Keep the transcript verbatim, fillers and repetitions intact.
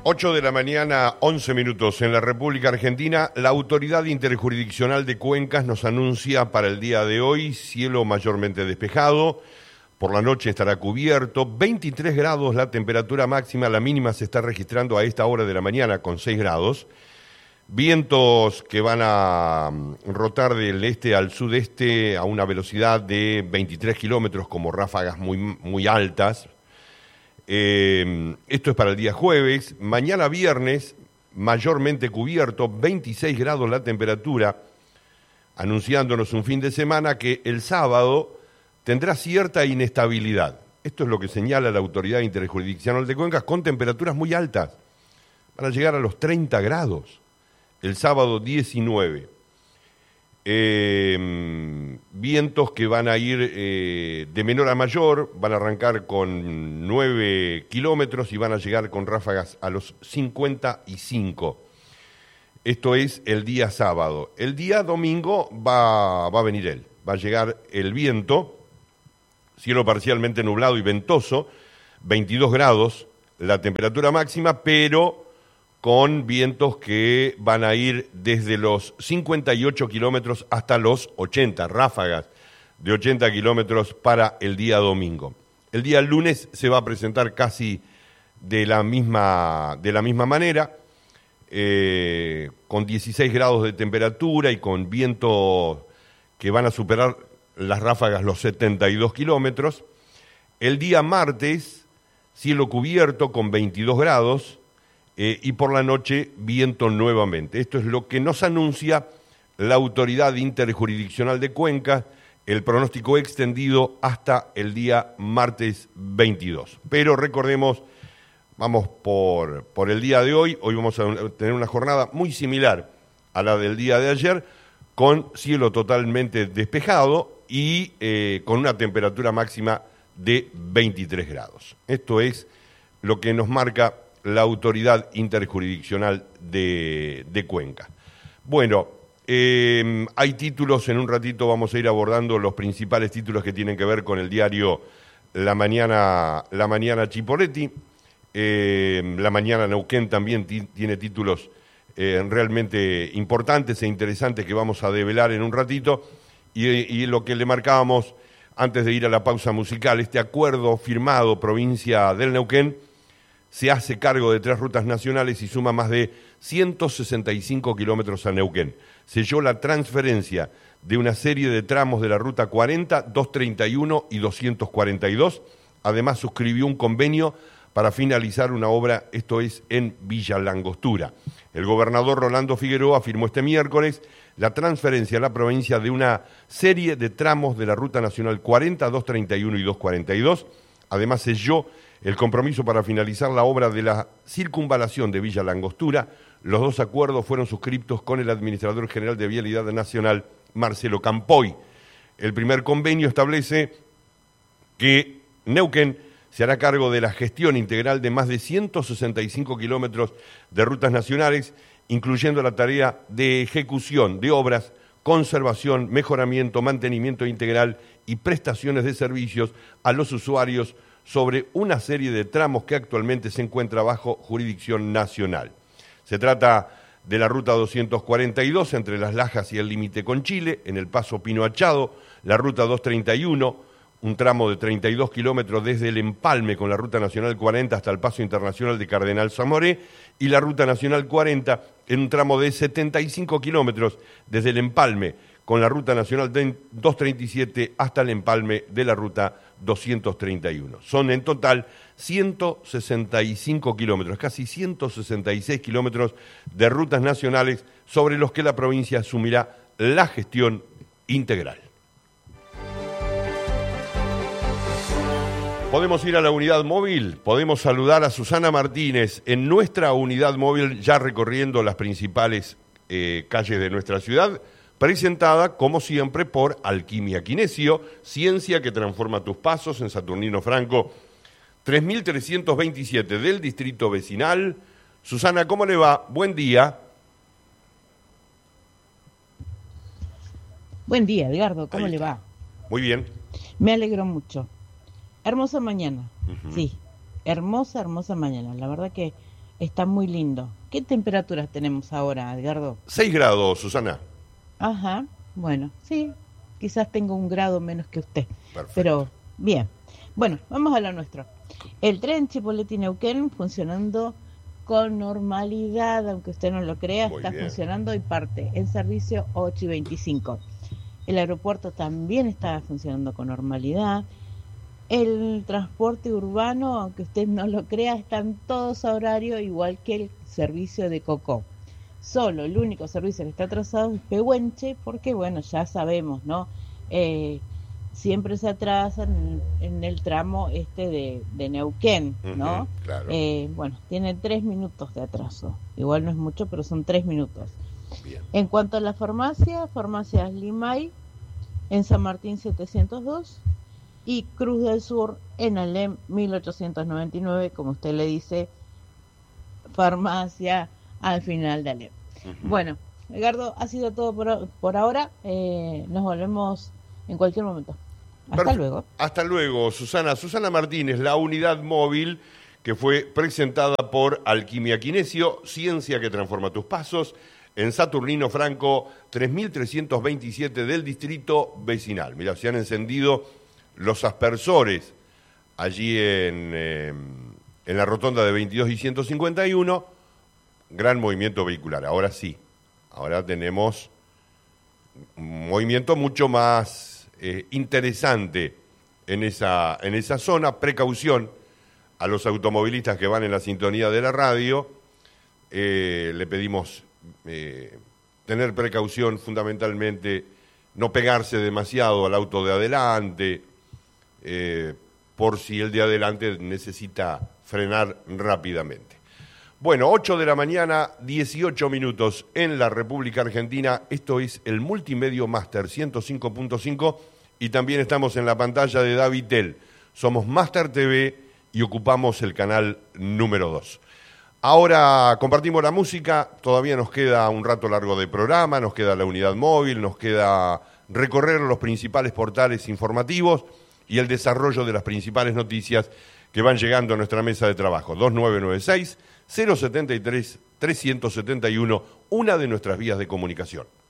ocho de la mañana, once minutos. En la República Argentina, la Autoridad Interjurisdiccional de Cuencas nos anuncia para el día de hoy cielo mayormente despejado. Por la noche estará cubierto, veintitrés grados la temperatura máxima, la mínima se está registrando a esta hora de la mañana con seis grados. Vientos que van a rotar del este al sudeste a una velocidad de veintitrés kilómetros, como ráfagas muy, muy altas. Eh, esto es para el día jueves. Mañana viernes, mayormente cubierto, veintiséis grados la temperatura, anunciándonos un fin de semana que el sábado tendrá cierta inestabilidad. Esto es lo que señala la Autoridad Interjurisdiccional de Cuencas, con temperaturas muy altas. Van a llegar a los treinta grados. El sábado diecinueve. Eh, vientos que van a ir eh, de menor a mayor, van a arrancar con nueve kilómetros y van a llegar con ráfagas a los cincuenta y cinco. Esto es el día sábado. El día domingo va, va a venir él. Va a llegar el viento, cielo parcialmente nublado y ventoso, veintidós grados la temperatura máxima, pero con vientos que van a ir desde los cincuenta y ocho kilómetros hasta los ochenta, ráfagas de ochenta kilómetros para el día domingo. El día lunes se va a presentar casi de la misma, de la misma manera, eh, con dieciséis grados de temperatura y con vientos que van a superar las ráfagas los setenta y dos kilómetros. El día martes, cielo cubierto con veintidós grados, Eh, y por la noche viento nuevamente. Esto es lo que nos anuncia la Autoridad Interjurisdiccional de Cuencas, el pronóstico extendido hasta el día martes veintidós. Pero recordemos, vamos por, por el día de hoy, hoy vamos a tener una jornada muy similar a la del día de ayer, con cielo totalmente despejado y eh, con una temperatura máxima de veintitrés grados. Esto es lo que nos marca la Autoridad Interjurisdiccional de, de Cuenca. Bueno, eh, hay títulos, en un ratito vamos a ir abordando los principales títulos que tienen que ver con el diario La Mañana, La Mañana Chipoleti. Eh, La Mañana Neuquén también t- tiene títulos eh, realmente importantes e interesantes que vamos a develar en un ratito. Y, y lo que le marcábamos antes de ir a la pausa musical, este acuerdo firmado provincia del Neuquén, se hace cargo de tres rutas nacionales y suma más de ciento sesenta y cinco kilómetros a Neuquén. Selló la transferencia de una serie de tramos de la ruta cuarenta, doscientos treinta y uno y doscientos cuarenta y dos. Además, suscribió un convenio para finalizar una obra, esto es en Villa Langostura. El gobernador Rolando Figueroa firmó este miércoles la transferencia a la provincia de una serie de tramos de la ruta nacional cuarenta, doscientos treinta y uno y doscientos cuarenta y dos. Además, selló el compromiso para finalizar la obra de la circunvalación de Villa Langostura. Los dos acuerdos fueron suscriptos con el administrador general de Vialidad Nacional, Marcelo Campoy. El primer convenio establece que Neuquén se hará cargo de la gestión integral de más de ciento sesenta y cinco kilómetros de rutas nacionales, incluyendo la tarea de ejecución de obras, conservación, mejoramiento, mantenimiento integral y prestaciones de servicios a los usuarios sobre una serie de tramos que actualmente se encuentra bajo jurisdicción nacional. Se trata de la ruta doscientos cuarenta y dos entre Las Lajas y el límite con Chile, en el paso Pino Achado, la ruta doscientos treinta y uno, un tramo de treinta y dos kilómetros desde el empalme con la ruta nacional cuarenta hasta el paso internacional de Cardenal Zamoré, y la ruta nacional cuarenta en un tramo de setenta y cinco kilómetros desde el empalme con la ruta nacional doscientos treinta y siete hasta el empalme de la ruta doscientos treinta y uno. Son en total ciento sesenta y cinco kilómetros, casi ciento sesenta y seis kilómetros de rutas nacionales sobre los que la provincia asumirá la gestión integral. Podemos ir a la unidad móvil, podemos saludar a Susana Martínez en nuestra unidad móvil, ya recorriendo las principales eh, calles de nuestra ciudad, presentada, como siempre, por Alquimia Quinesio, ciencia que transforma tus pasos, en Saturnino Franco, tres mil trescientos veintisiete del Distrito Vecinal. Susana, ¿cómo le va? Buen día. Buen día, Edgardo, ¿cómo le va? Muy bien. Me alegro mucho. Hermosa mañana, Uh-huh. sí, hermosa, hermosa mañana. La verdad que Está muy lindo. ¿Qué temperaturas tenemos ahora, Edgardo? seis grados, Susana. Ajá, bueno, sí, quizás tengo un grado menos que usted, Perfecto. pero bien. Bueno, vamos a lo nuestro. El tren Chipoleti-Neuquén funcionando con normalidad, aunque usted no lo crea, Muy está bien. funcionando y parte en servicio ocho y veinticinco. El aeropuerto también está funcionando con normalidad. El transporte urbano, aunque usted no lo crea, están todos a horario, igual que el servicio de Cocó. Solo el único servicio que está atrasado es Pehuenche, porque bueno, ya sabemos, ¿no? Eh, siempre se atrasan en, en el tramo este de, de Neuquén, ¿no? Ujú, claro. Eh, bueno, tiene tres minutos de atraso. Igual no es mucho, pero son tres minutos. Bien. En cuanto a la farmacia, farmacias Limay en San Martín setecientos dos y Cruz del Sur en Alem mil ochocientos noventa y nueve, como usted le dice, farmacia al final de Alem. Ujú. Bueno, Edgardo, ha sido todo por, por ahora. Eh, nos volvemos en cualquier momento. Hasta Perfe- luego. Hasta luego, Susana. Susana Martínez, la unidad móvil que fue presentada por Alquimia Kinesio, ciencia que transforma tus pasos, en Saturnino Franco tres mil trescientos veintisiete del distrito vecinal. Mira, se han encendido los aspersores allí en, eh, en la rotonda de veintidós y ciento cincuenta y uno. Gran movimiento vehicular. Ahora sí, ahora tenemos un movimiento mucho más eh, interesante en esa, en esa zona. Precaución a los automovilistas que van en la sintonía de la radio. Eh, le pedimos eh, tener precaución, fundamentalmente no pegarse demasiado al auto de adelante, eh, por si el de adelante necesita frenar rápidamente. Bueno, ocho de la mañana, dieciocho minutos en la República Argentina. Esto es el Multimedio Master ciento cinco punto cinco y también estamos en la pantalla de Davitel. Somos Master T V y ocupamos el canal número dos. Ahora compartimos la música, todavía nos queda un rato largo de programa, nos queda la unidad móvil, nos queda recorrer los principales portales informativos y el desarrollo de las principales noticias que van llegando a nuestra mesa de trabajo. dos nueve nueve seis, cero siete tres, tres siete uno, una de nuestras vías de comunicación.